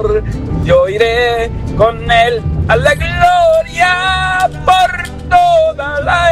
Yo iré con él a la gloria por toda la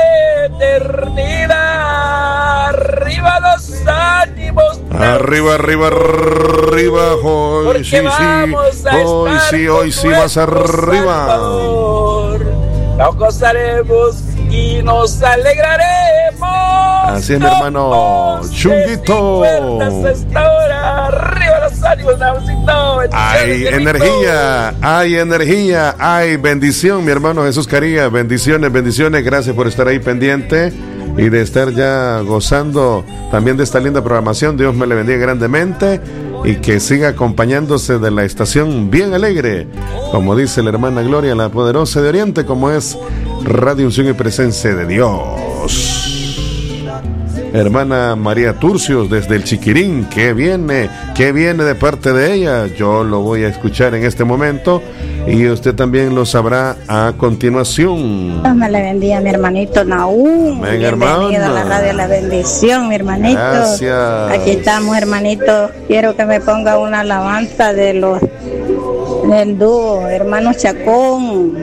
eternidad. Arriba los ánimos. Arriba, arriba, arriba. Hoy sí, sí. Hoy sí más arriba. Nos gozaremos y nos alegraremos. Así es, mi hermano Chunguito. Arriba los ánimos, hay energía, hay bendición, mi hermano Jesús Caría. Bendiciones, gracias por estar ahí pendiente y de estar ya gozando también de esta linda programación. Dios me le bendiga grandemente y que siga acompañándose de la estación bien alegre, como dice la hermana Gloria, la poderosa de Oriente, como es Radio Unción y Presencia de Dios. Hermana María Turcios desde el Chiquirín, ¿qué viene de parte de ella? Yo lo voy a escuchar en este momento y usted también lo sabrá a continuación. Dios me le bendiga, mi hermanito Naúm. Bienvenido a la radio La Bendición, mi hermanito. Gracias. Aquí estamos, hermanito. Quiero que me ponga una alabanza del dúo Hermano Chacón.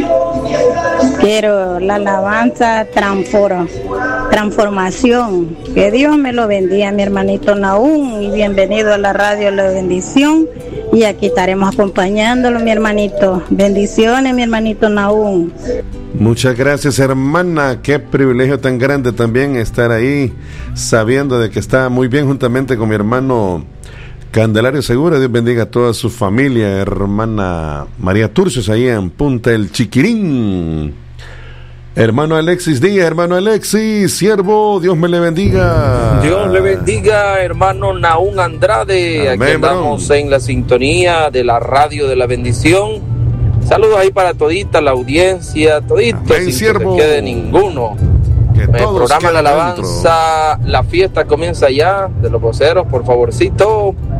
Quiero la alabanza Transformación. Que Dios me lo bendiga, mi hermanito Naúm, y bienvenido a la radio La Bendición. Y aquí estaremos acompañándolo, mi hermanito. Bendiciones, mi hermanito Naúm. Muchas gracias, hermana. Qué privilegio tan grande también estar ahí, sabiendo de que está muy bien juntamente con mi hermano Candelario Segura. Dios bendiga a toda su familia, hermana María Turcios, ahí en Punta El Chiquirín. Hermano Alexis Díaz, hermano Alexis, siervo, Dios me le bendiga. Dios le bendiga, hermano Naúm Andrade. Amén, aquí andamos en la sintonía de la radio de La Bendición. Saludos ahí para todita la audiencia, todito, amén, sin siervo. que se quede ninguno. Que El programa La Alabanza, dentro. la fiesta comienza ya, de los voceros, por favorcito.